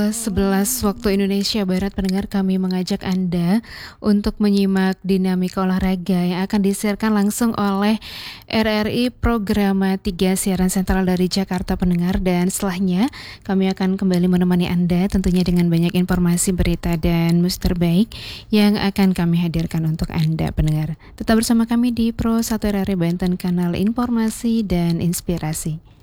pukul 11 waktu Indonesia Barat, pendengar, kami mengajak Anda untuk menyimak dinamika olahraga yang akan disiarkan langsung oleh RRI Programa 3 siaran sentral dari Jakarta, pendengar. Dan setelahnya kami akan kembali menemani Anda tentunya dengan banyak informasi, berita, dan musik terbaik yang akan kami hadirkan untuk Anda, pendengar. Tetap bersama kami di Pro 1 RRI Banten, kanal informasi dan inspirasi.